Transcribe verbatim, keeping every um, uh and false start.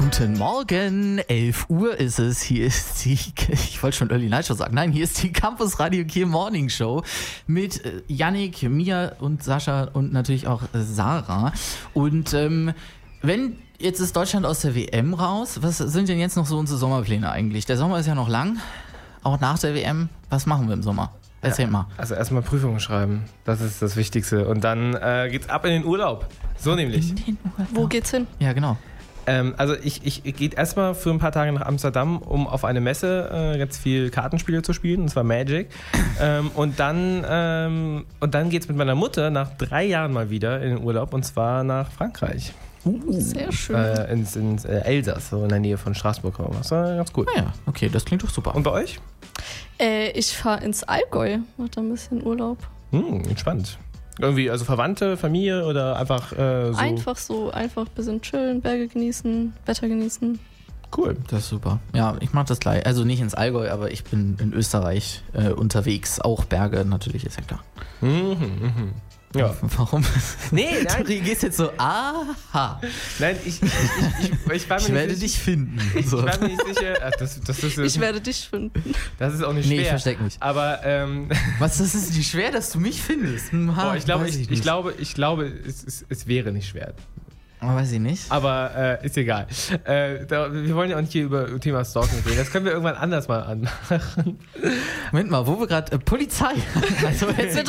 Guten Morgen, elf Uhr ist es. Hier ist die, ich wollte schon Early Night Show sagen. Nein, hier ist die Campus Radio Kiel Morning Show mit Yannick, Mia und Sascha und natürlich auch Sarah. Und ähm, wenn jetzt ist Deutschland aus der W M raus, was sind denn jetzt noch so unsere Sommerpläne eigentlich? Der Sommer ist ja noch lang, auch nach der W M. Was machen wir im Sommer? Erzähl ja, mal. Also erstmal Prüfungen schreiben, das ist das Wichtigste. Und dann äh, geht's ab in den Urlaub. So nämlich. In den Urlaub. Wo geht's hin? Ja, genau. Ähm, also ich, ich, ich gehe erstmal für ein paar Tage nach Amsterdam, um auf eine Messe äh, ganz viel Kartenspiele zu spielen, und zwar Magic. ähm, und dann, ähm, und dann geht's mit meiner Mutter nach drei Jahren mal wieder in den Urlaub, und zwar nach Frankreich. Uh, Sehr schön. Äh, ins ins äh, Elsass, so in der Nähe von Straßburg. Das war ganz cool. naja, okay, das klingt doch super. Und bei euch? Äh, ich fahre ins Allgäu, mach da ein bisschen Urlaub. Hm, entspannt. Irgendwie, also Verwandte, Familie oder einfach äh, so? Einfach so, einfach ein bisschen chillen, Berge genießen, Wetter genießen. Cool. Das ist super. Ja, ich mach das gleich. Also nicht ins Allgäu, aber ich bin in Österreich äh, unterwegs. Auch Berge, natürlich, ist ja klar. Mhm, mhm. Ja. Warum? Nee, Du nein. reagierst jetzt so, aha. Nein, ich, ich, ich, ich, ich war mir Ich nicht werde sicher. dich finden. So. Ich war mir nicht sicher. Ach, das, das, ist, Ich werde dich finden. das ist auch nicht Nee, schwer. ich versteck mich. Aber ähm, Was, das ist nicht schwer, dass du mich findest? Hm, ha, boah, ich glaube, weiß ich, ich, nicht. glaube, ich glaube, es, es, es wäre nicht schwer. Aber weiß ich nicht. Aber äh, ist egal. Äh, da, wir wollen ja auch nicht hier über Thema Stalking reden. Das können wir irgendwann anders mal anmachen. Moment mal, wo wir gerade äh, Polizei. Also jetzt Wir